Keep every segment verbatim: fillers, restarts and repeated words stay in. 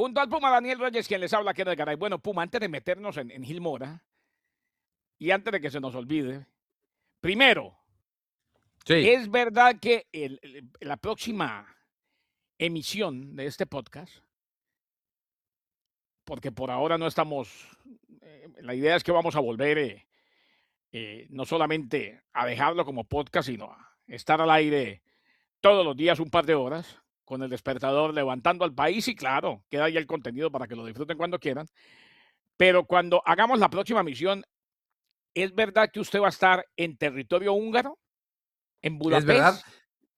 Junto al Puma Daniel Reyes, quien les habla, Kenneth Garay. Bueno, Puma, antes de meternos en, en Gil Mora y antes de que se nos olvide, primero, Sí. es verdad que el- el- la próxima emisión de este podcast, porque por ahora no estamos, eh, la idea es que vamos a volver eh, eh, no solamente a dejarlo como podcast, sino a estar al aire todos los días un par de horas con el despertador levantando al país y claro, queda ahí el contenido para que lo disfruten cuando quieran. Pero cuando hagamos la próxima misión, ¿es verdad que usted va a estar en territorio húngaro? ¿En Es verdad. Budapest?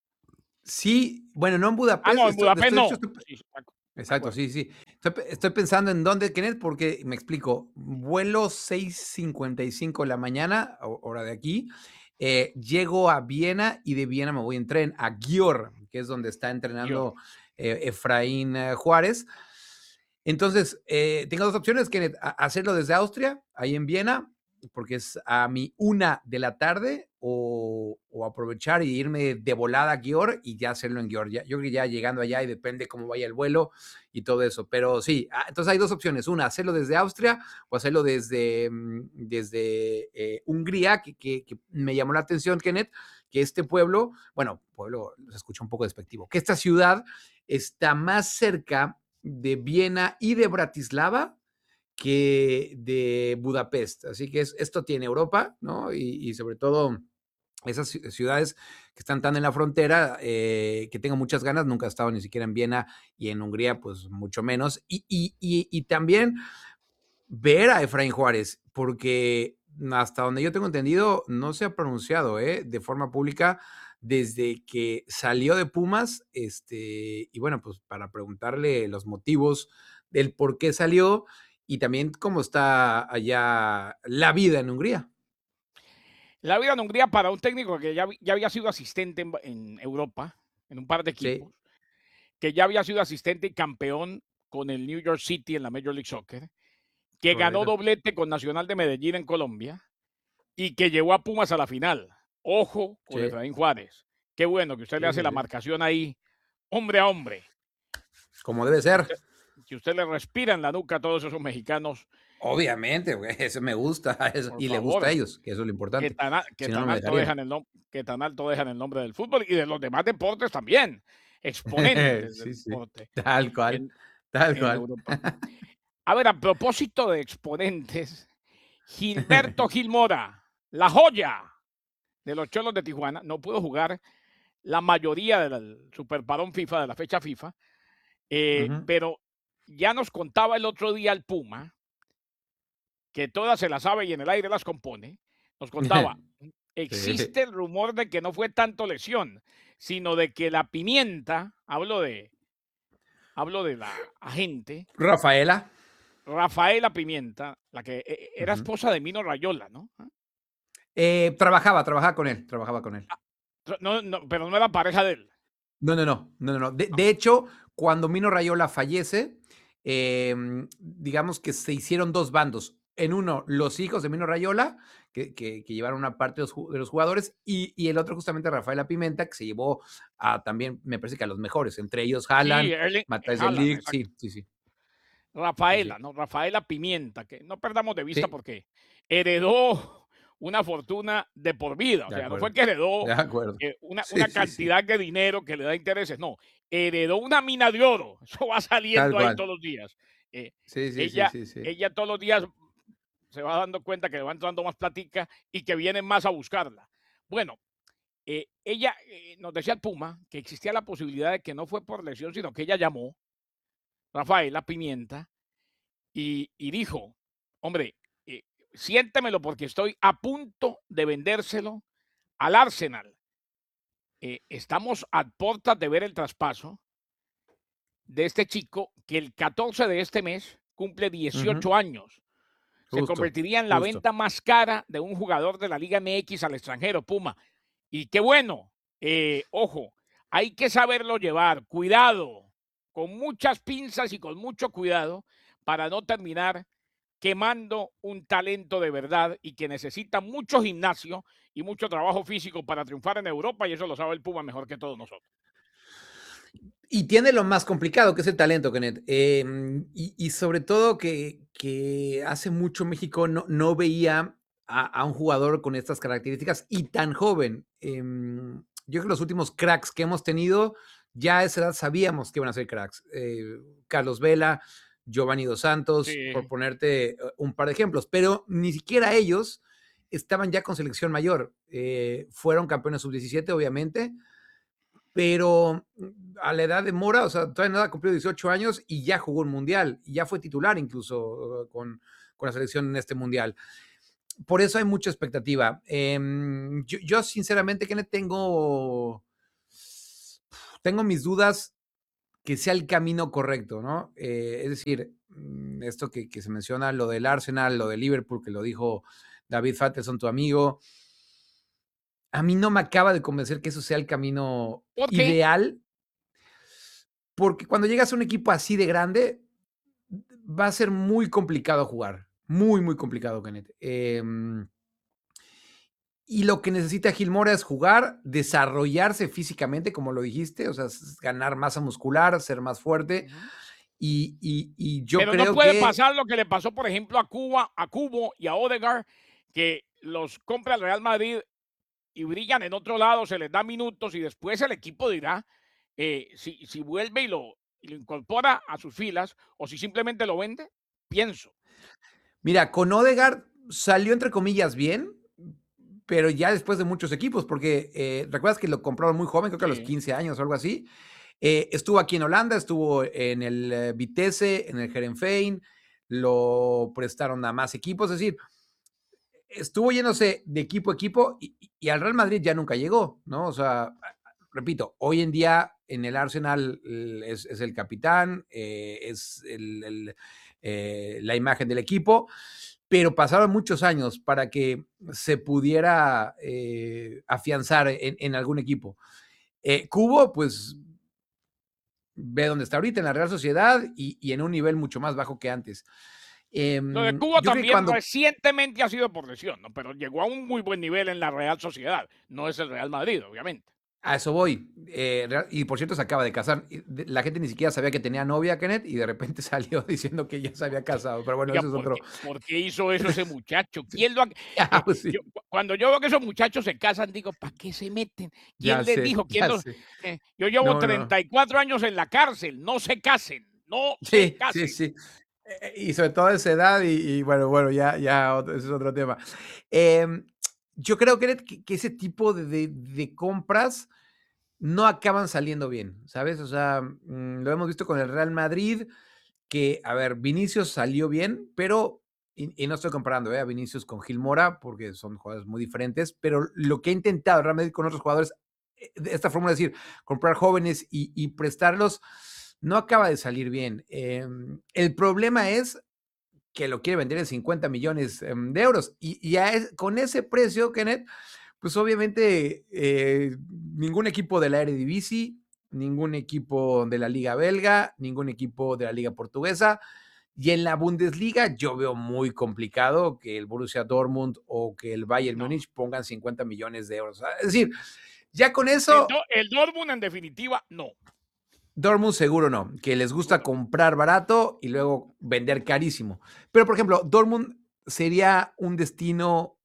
Sí, bueno, no en Ah, Budapest, no, en esto Budapest esto de hecho no. estoy Sí, sí, me acu me exacto, acuerdo. sí, sí. Estoy pe estoy pensando en dónde, Kenneth, porque me explico, vuelo seis cincuenta y cinco de la mañana, ho hora de aquí, eh, llego a Viena y de Viena me voy en tren a Győr, que es donde está Dios. entrenando, eh, Efraín, eh, Juárez. Entonces, eh, tengo dos opciones, Kenneth, ha hacerlo desde Austria, ahí en Viena, porque es a mi una de la tarde, o o aprovechar y irme de volada a Győr y ya hacerlo en Győr. Ya yo creo que ya llegando allá y depende cómo vaya el vuelo y todo eso. Pero sí, ah, entonces hay dos opciones. Una, hacerlo desde Austria o hacerlo desde, mm, desde, eh, Hungría, que que que me llamó la atención, Kenneth, que este pueblo, bueno, pueblo se escucha un poco despectivo, que esta ciudad está más cerca de Viena y de Bratislava que de Budapest. Así que es, esto tiene Europa, ¿no? Y, y sobre todo esas ciudades que están tan en la frontera, eh, que tengo muchas ganas, nunca he estado ni siquiera en Viena y en Hungría, pues mucho menos. Y, y, y, y también ver a Efraín Juárez, porque hasta donde yo tengo entendido, no se ha pronunciado ¿eh? de forma pública desde que salió de Pumas, este, y bueno, pues para preguntarle los motivos del por qué salió y también cómo está allá la vida en Hungría. La vida en Hungría para un técnico que ya, ya había sido asistente en, en Europa, en un par de Sí, equipos, que ya había sido asistente y campeón con el New York City en la Major League Soccer, que ganó correcto. doblete con Nacional de Medellín en Colombia y que llevó a Pumas a la final. Ojo con Sí, Efraín Juárez. Qué bueno que usted le sí, hace sí, la sí. marcación ahí, hombre a hombre, Como debe que ser. usted, que usted le respira en la nuca a todos esos mexicanos, Obviamente, güey, eso me gusta, eso, por y le gusta a favor, ellos, que eso es lo que importante. tan, a- que Si no, no tan me alto dejarían. dejan el nom- que tan alto dejan el nombre del fútbol y de los demás deportes también, exponentes del Sí, sí, deporte tal cual, en, tal en cual. Europa. A ver, a propósito de exponentes, Gilberto Gilmora, la joya de los Cholos de Tijuana, no pudo jugar la mayoría del superparón FIFA, de la fecha FIFA, eh, Ujú. pero ya nos contaba el otro día el Puma, que todas se las sabe y en el aire las compone, nos contaba, Sí. existe el rumor de que no fue tanto lesión, sino de que la pimienta, hablo de, hablo de la agente, Rafaela. Rafaela Pimienta, la que eh, eh, era Ujú. esposa de Mino Rayola, ¿no? ¿Ah? Eh, trabajaba, trabajaba con él, trabajaba con él. No, no, pero no era pareja de él. No, no, no, no, no, no. De No. de hecho, cuando Mino Raiola fallece, em, digamos que se hicieron dos bandos. En uno, los hijos de Mino Raiola, que que que llevaron una parte de los ju de los jugadores, y y el otro justamente Rafaela Pimenta, que se llevó a también, me parece que a los mejores, entre ellos Sí, Haaland, Erling Matthijs de Haaland, Ligt, exacto. sí, sí, sí, sí, Rafaela, sí, ¿no? Rafaela Pimienta, que no perdamos de vista sí, porque heredó una fortuna de por vida. O de sea, no acuerdo, fue que de heredó acuerdo. eh, una, Sí, una sí, sí, cantidad de dinero que le da intereses. No, heredó una mina de oro. Eso va tal saliendo ahí cual. todos los días. Eh, Sí, sí, sí, ella, sí, sí. ella todos los días se va dando cuenta que le va entrando más platica y que vienen más a buscarla. Bueno, eh, ella eh, nos decía el Puma que existía la posibilidad de que no fue por lesión, sino que ella llamó, Rafaela Pimienta, y, y dijo, hombre, eh, siéntemelo porque estoy a punto de vendérselo al Arsenal. Eh, estamos a puertas de ver el traspaso de este chico que el catorce de este mes cumple Ujú. dieciocho años. Se Justo, convertiría en la justo. venta más cara de un jugador de la Liga M X al extranjero, Puma. Y qué bueno, eh, ojo, hay que saberlo llevar, cuidado, con muchas pinzas y con mucho cuidado para no terminar quemando un talento de verdad y que necesita mucho gimnasio y mucho trabajo físico para triunfar en Europa y eso lo sabe el Puma mejor que todos nosotros. Y tiene lo más complicado, que es el talento, Kenneth. Em, y y sobre todo que que hace mucho México no no veía a a un jugador con estas características y tan joven. Em, yo creo que los últimos cracks que hemos tenido, ya a esa edad sabíamos que iban a ser cracks. Eh, Carlos Vela, Giovanni Dos Santos, por Sí. ponerte, eh, un par de ejemplos, pero ni siquiera ellos estaban ya con selección mayor. Eh, fueron campeones sub diecisiete, obviamente, pero mm, a la edad de Mora, o sea, todavía no ha cumplido dieciocho años y ya jugó un mundial, y ya fue titular incluso con, con la selección en este mundial. Por eso hay mucha expectativa. Eh, yo, yo, sinceramente, que tengo, tengo mis dudas que sea el camino correcto, ¿no? Eh, es decir, mm, esto que, que se menciona, lo del Arsenal, lo del Liverpool, que lo dijo David Faitelson, tu amigo, a mí no me acaba de convencer que eso sea el camino ¿Por qué? ideal, porque cuando llegas a un equipo así de grande, va a ser muy complicado jugar. Muy, muy complicado, Kenneth. Eh, y lo que necesita Gil Mora es jugar, desarrollarse físicamente, como lo dijiste, o sea, ganar masa muscular, ser más fuerte. Ujú. Y, y, y yo Pero no creo puede que, pasar lo que le pasó, por ejemplo, a Cuba, a Cubo y a Odegaard, que los compra el Real Madrid y brillan en otro lado, se les da minutos y después el equipo dirá eh, si, si vuelve y lo, y lo incorpora a sus filas o si simplemente lo vende, pienso. mira, con Odegaard salió entre comillas bien, pero ya después de muchos equipos, porque eh, recuerdas que lo compraron muy joven, creo que a los Sí. quince años o algo así. Eh, estuvo aquí en Holanda, estuvo en el eh, Vitesse, en el Herenveen, lo prestaron a más equipos, es decir, estuvo yéndose de equipo a equipo y, y al Real Madrid ya nunca llegó, ¿no? O sea, repito, hoy en día en el Arsenal es, es el capitán, eh, es el, el, eh, la imagen del equipo, pero pasaron muchos años para que se pudiera eh, afianzar en, en, algún equipo. Eh, Cubo, pues ve dónde está ahorita en la Real Sociedad y, y en un nivel mucho más bajo que antes. Eh, Lo de Cuba yo creo que también cuando recientemente ha sido por lesión, ¿no? Pero llegó a un muy buen nivel en la Real Sociedad. No es el Real Madrid, obviamente. a eso voy. Eh, y por cierto, se acaba de casar. La gente ni siquiera sabía que tenía novia, Kenneth, y de repente salió diciendo que ya se había casado. Pero bueno, Oiga, eso es ¿por otro. qué, por qué hizo eso ese muchacho? ¿Quién lo ha- Ya, eh, pues yo, sí, cu- cuando yo veo que esos muchachos se casan, digo, ¿para qué se meten? ya ¿Quién les sé, dijo? ¿Quién ya los, sé. eh, yo llevo No, no. treinta y cuatro años en la cárcel. No se casen, no se Sí, sí, casen. sí. Eh, y sobre todo a esa edad, y, y bueno, bueno, ya, ya, otro- ese es otro tema. Em, yo creo, Kenneth, que, que ese tipo de, de- de compras no acaban saliendo bien, ¿sabes? O sea, mm, lo hemos visto con el Real Madrid, que, a ver, Vinicius salió bien, pero, y, y no estoy comparando ¿eh? a Vinicius con Gil Mora, porque son jugadores muy diferentes, pero lo que ha intentado el Real Madrid con otros jugadores, eh, de esta forma de decir, comprar jóvenes y, y prestarlos, no acaba de salir bien. Eh, el problema es que lo quiere vender en cincuenta millones em, de euros. Y, y a es- con ese precio, Kenneth, pues obviamente eh, ningún equipo de la Eredivisie, ningún equipo de la Liga Belga, ningún equipo de la Liga Portuguesa. Y en la Bundesliga yo veo muy complicado que el Borussia Dortmund o que el Bayern No. Múnich pongan cincuenta millones de euros. Es decir, ya con El, eso, Do- el Dortmund, en definitiva, no. Dortmund seguro no, que les gusta Seguro. comprar barato y luego vender carísimo. Pero, por ejemplo, Dortmund sería un destino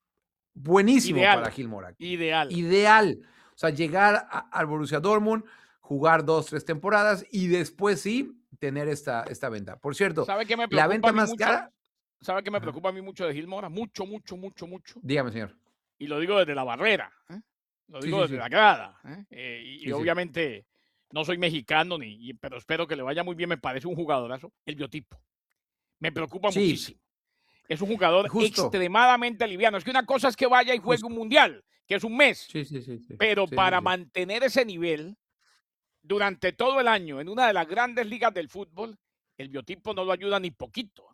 buenísimo Ideal. para Gil Mora. Ideal. Ideal. O sea, llegar a- al Borussia Dortmund, jugar dos, tres temporadas y después sí tener esta, esta venta. Por cierto, ¿Sabe qué me la preocupa a venta mí más mucho? cara. ¿Sabe qué me Ajá. preocupa a mí mucho de Gil Mora? Mucho, mucho, mucho, mucho. Dígame, señor. Y lo digo desde la barrera, ¿eh? Lo Sí, digo sí, desde sí. la grada, ¿eh? Eh, y, y Sí, sí. obviamente no soy mexicano, ni, y- pero espero que le vaya muy bien, me parece un jugadorazo. El biotipo me preocupa Sí, muchísimo. Es un jugador justo, extremadamente liviano. Es que una cosa es que vaya y juegue un justo. mundial, que es un mes, Sí, sí, sí, sí. pero Sí, sí, para sí. mantener ese nivel durante todo el año en una de las grandes ligas del fútbol, el biotipo no lo ayuda ni poquito.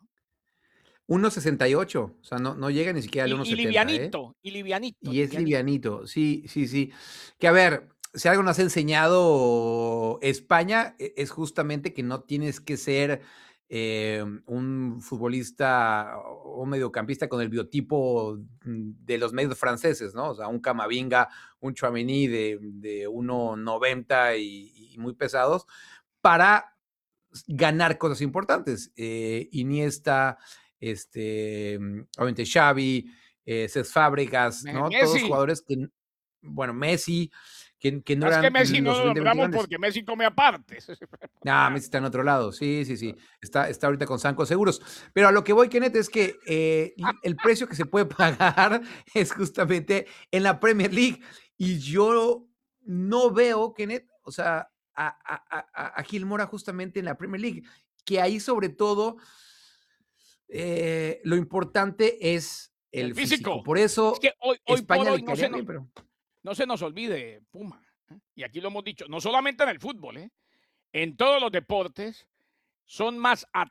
uno sesenta y ocho, o sea, no, no llega ni siquiera al Y, uno y setenta, ¿eh? livianito, y livianito, Y es livianito. livianito, sí, sí, sí. Que a ver, si algo nos ha enseñado España, e- es justamente que no tienes que ser eh, un futbolista o un mediocampista con el biotipo de los medios franceses, ¿no? O sea, un Camavinga, un Tchouaméni de, de uno noventa y, y muy pesados, para ganar cosas importantes. Eh, Iniesta, este, obviamente Xavi, eh, Cesc Fábregas, ¿no? Todos Messi. jugadores que, bueno, Messi, que, que no Es que eran Messi lo no lo suficientemente nombramos grandes. porque Messi come aparte. Ah, Messi está en otro lado. Sí, sí, sí. Está, está ahorita con Sanco Seguros. Pero a lo que voy, Kenneth, es que eh, el precio que se puede pagar es justamente en la Premier League. Y yo no veo, Kenneth, o sea, a, a, a, a Gil Mora justamente en la Premier League, que ahí sobre todo eh, lo importante es El el físico. físico. Por Es eso que hoy, hoy por España hoy le no caería se nos, bien, pero no se nos olvide, Puma, ¿eh? Y aquí lo hemos dicho, no solamente en el fútbol, ¿eh? En todos los deportes son más